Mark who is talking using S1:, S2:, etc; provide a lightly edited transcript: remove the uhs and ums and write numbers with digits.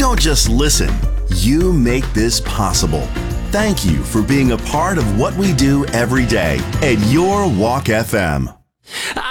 S1: don't just listen, you make this possible. Thank you for being a part of what we do every day at Your Walk FM.